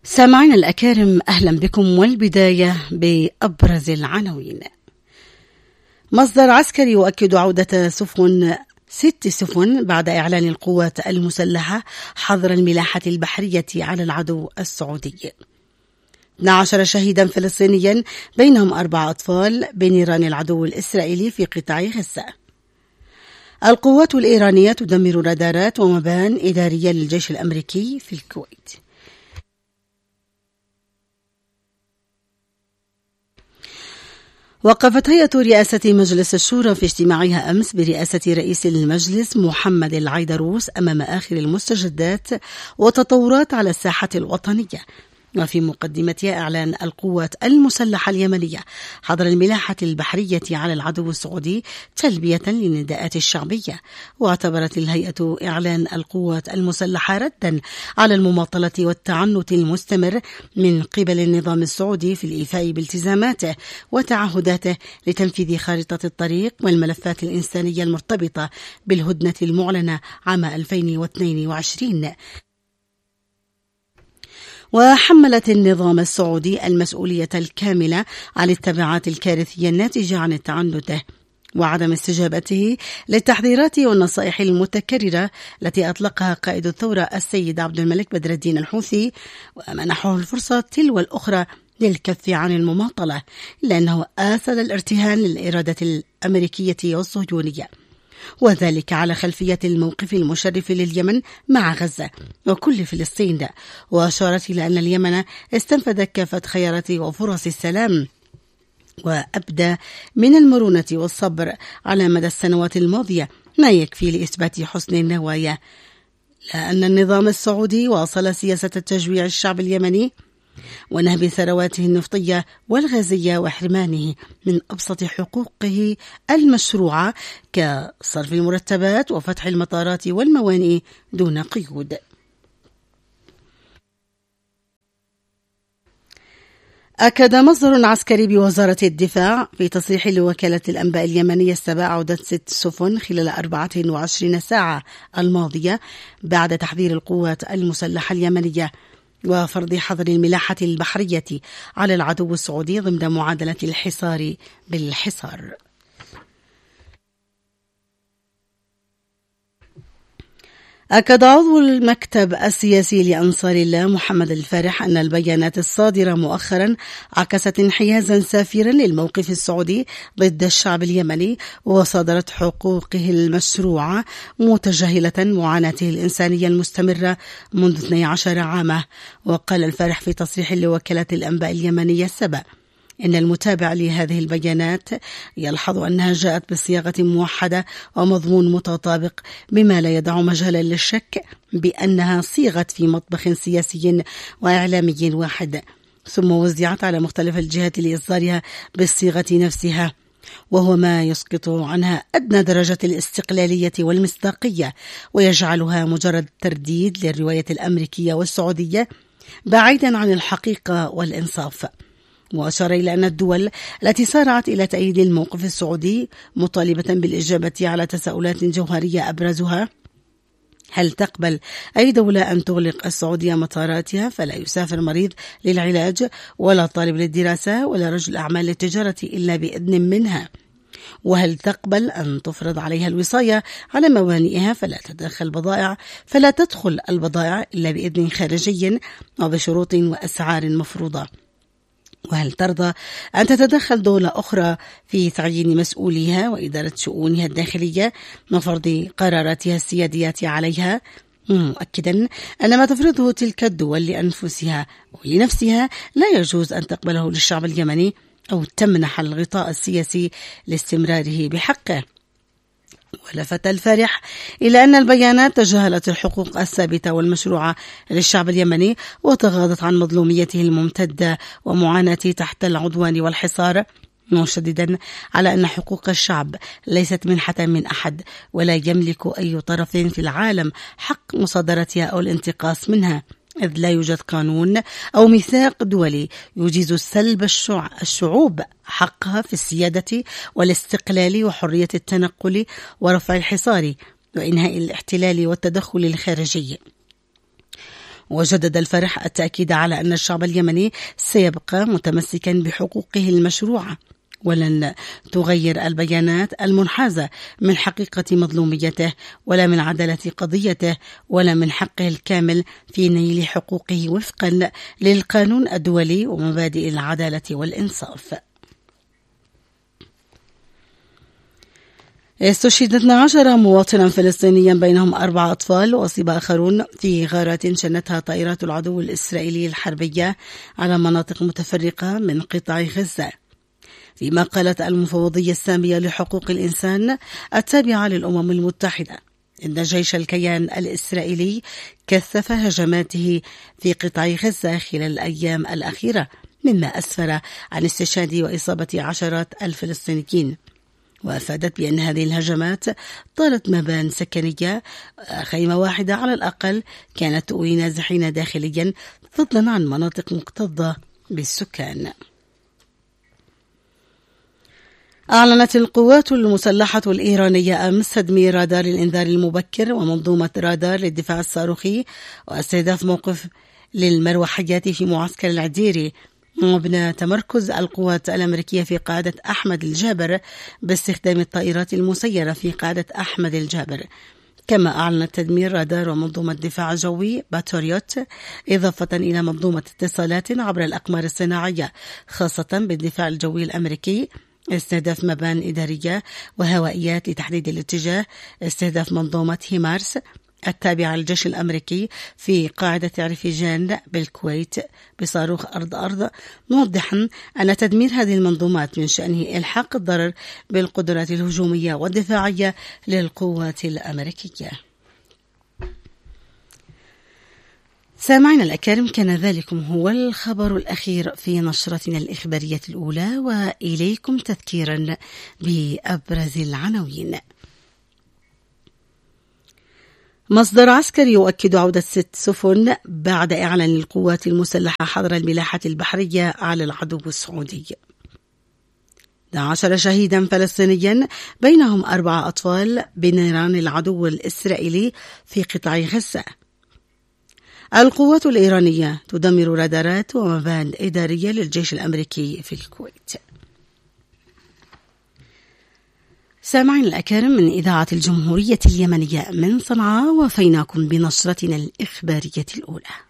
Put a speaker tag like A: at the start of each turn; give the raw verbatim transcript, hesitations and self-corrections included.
A: سامعين الأكارم، أهلا بكم، والبداية بأبرز العناوين. مصدر عسكري يؤكد عودة سفن ست سفن بعد إعلان القوات المسلحة حظر الملاحة البحرية على العدو السعودي. اثنا عشر شهيدا فلسطينيا بينهم أربعة أطفال بنيران العدو الإسرائيلي في قطاع غزة. القوات الإيرانية تدمر رادارات ومبان إدارية للجيش الأمريكي في الكويت. وقفت هيئة رئاسة مجلس الشورى في اجتماعها أمس برئاسة رئيس المجلس محمد العيدروس أمام آخر المستجدات والتطورات على الساحة الوطنية، وفي مقدمتها إعلان القوات المسلحة اليمنية حظر الملاحة البحرية على العدو السعودي تلبية للنداءات الشعبية. واعتبرت الهيئة إعلان القوات المسلحة ردا على المماطلة والتعنت المستمر من قبل النظام السعودي في الإيفاء بالتزاماته وتعهداته لتنفيذ خارطة الطريق والملفات الإنسانية المرتبطة بالهدنة المعلنة عام ألفين واثنين وعشرين. وحملت النظام السعودي المسؤولية الكاملة عن التبعات الكارثية الناتجة عن تعنته وعدم استجابته للتحذيرات والنصائح المتكررة التي أطلقها قائد الثورة السيد عبد الملك بدر الدين الحوثي، ومنحه الفرصة تلو الأخرى للكف عن المماطلة، لأنه آثر الارتهان للإرادة الأمريكية والصهيونية، وذلك على خلفية الموقف المشرف لليمن مع غزة وكل فلسطين. وأشارت إلى أن اليمن استنفذ كافة خيارات وفرص السلام وأبدى من المرونة والصبر على مدى السنوات الماضية ما يكفي لإثبات حسن النوايا، لأن النظام السعودي واصل سياسة تجويع الشعب اليمني ونهب ثرواته النفطية والغازية وحرمانه من أبسط حقوقه المشروعة كصرف المرتبات وفتح المطارات والموانئ دون قيود. أكد مصدر عسكري بوزارة الدفاع في تصريح لوكالة الأنباء اليمنية السبع عودة ست سفن خلال أربعة وعشرين ساعة الماضية بعد تحذير القوات المسلحة اليمنية وفرض حظر الملاحة البحرية على العدو السعودي ضمن معادلة الحصار بالحصار. أكد عضو المكتب السياسي لأنصار الله محمد الفارح أن البيانات الصادرة مؤخرا عكست انحيازا سافرا للموقف السعودي ضد الشعب اليمني وصادرت حقوقه المشروعة متجاهلة معاناته الإنسانية المستمرة منذ اثني عشر عاما. وقال الفارح في تصريح لوكالة الأنباء اليمنية السبع إن المتابع لهذه البيانات يلحظ أنها جاءت بصياغة موحدة ومضمون متطابق بما لا يدع مجالا للشك بأنها صيغت في مطبخ سياسي وإعلامي واحد، ثم وزعت على مختلف الجهات لإصدارها بالصيغة نفسها، وهو ما يسقط عنها أدنى درجة الاستقلالية والمصداقية ويجعلها مجرد ترديد للرواية الأمريكية والسعودية بعيدا عن الحقيقة والإنصاف. وأشار إلى أن الدول التي سارعت إلى تأييد الموقف السعودي مطالبة بالإجابة على تساؤلات جوهرية أبرزها: هل تقبل أي دولة أن تغلق السعودية مطاراتها فلا يسافر مريض للعلاج ولا طالب للدراسة ولا رجل أعمال للتجارة إلا بإذن منها؟ وهل تقبل أن تفرض عليها الوصاية على موانئها فلا تدخل بضائع فلا تدخل البضائع إلا بإذن خارجي وبشروط وأسعار مفروضة؟ وهل ترضى أن تتدخل دولة أخرى في تعيين مسؤوليها وإدارة شؤونها الداخلية وفرض قراراتها السيادية عليها، مؤكدا أن ما تفرضه تلك الدول لأنفسها ولنفسها لا يجوز أن تقبله للشعب اليمني أو تمنح الغطاء السياسي لاستمراره بحقه. ولفت الفارح إلى أن البيانات تجاهلت الحقوق الثابتة والمشروعة للشعب اليمني وتغاضت عن مظلوميته الممتدة ومعاناته تحت العدوان والحصار، مشددا على أن حقوق الشعب ليست منحة من أحد ولا يملك أي طرف في العالم حق مصادرتها أو الانتقاص منها، إذ لا يوجد قانون أو ميثاق دولي يجيز سلب الشعوب حقها في السيادة والاستقلال وحرية التنقل ورفع الحصار وإنهاء الاحتلال والتدخل الخارجي. وجدد الفرح التأكيد على أن الشعب اليمني سيبقى متمسكا بحقوقه المشروعة، ولن تغير البيانات المنحازة من حقيقة مظلوميته ولا من عدالة قضيته ولا من حقه الكامل في نيل حقوقه وفقا للقانون الدولي ومبادئ العدالة والإنصاف. استشهد اثنا عشر مواطنا فلسطينيا بينهم أربعة أطفال وأصيب آخرون في غارات شنتها طائرات العدو الإسرائيلي الحربية على مناطق متفرقة من قطاع غزة. فيما قالت المفوضية السامية لحقوق الإنسان التابعة للأمم المتحدة إن جيش الكيان الإسرائيلي كثف هجماته في قطاع غزة خلال الأيام الأخيرة، مما أسفر عن استشهاد وإصابة عشرات الفلسطينيين. وأفادت بأن هذه الهجمات طالت مبان سكنية، خيمة واحدة على الأقل كانت تؤوي نازحين داخليا، فضلا عن مناطق مكتظة بالسكان. أعلنت القوات المسلحة الإيرانية أمس تدمير رادار الإنذار المبكر ومنظومة رادار للدفاع الصاروخي واستهداف موقف للمروحيات في معسكر العديري، مبنى تمركز القوات الأمريكية في قاعدة أحمد الجابر باستخدام الطائرات المسيرة في قاعدة أحمد الجابر. كما أعلنت تدمير رادار ومنظومة دفاع جوي باتريوت، إضافة إلى منظومة اتصالات عبر الأقمار الصناعية خاصة بالدفاع الجوي الأمريكي، استهداف مباني إدارية وهوائيات لتحديد الاتجاه، استهداف منظومة هيمارس التابعة للجيش الأمريكي في قاعدة رفيجان بالكويت بصاروخ أرض-أرض، موضحا أن تدمير هذه المنظومات من شأنه إلحاق الضرر بالقدرات الهجومية والدفاعية للقوات الأمريكية. سامعنا الأكارم، كان ذلكم هو الخبر الأخير في نشرتنا الإخبارية الأولى، وإليكم تذكيرا بأبرز العناوين. مصدر عسكري يؤكد عودة ست سفن بعد إعلان القوات المسلحة حظر الملاحة البحرية على العدو السعودي. اثنا عشر شهيدا فلسطينيا بينهم أربعة أطفال بنيران العدو الإسرائيلي في قطاع غزة. القوات الإيرانية تدمر رادارات ومبان إدارية للجيش الأمريكي في الكويت. سامعين الأكارم من إذاعة الجمهورية اليمنية من صنعاء، وفيناكم بنشرتنا الإخبارية الأولى.